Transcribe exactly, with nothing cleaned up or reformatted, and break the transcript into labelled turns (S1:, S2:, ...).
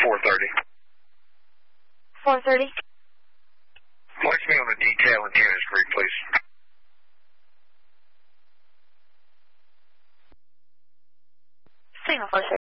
S1: four thirty.
S2: four thirty.
S1: Place me on the detail in Tanners Creek, please.
S2: Signal for